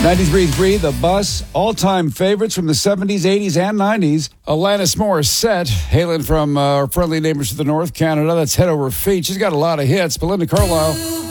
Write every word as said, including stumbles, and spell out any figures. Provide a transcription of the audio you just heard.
ninety-three point three, The Bus, all-time favorites from the seventies, eighties, and nineties. Alanis Morissette, hailing from uh, our friendly neighbors to the north, Canada. That's Head Over Feet. She's got a lot of hits. Belinda Carlisle.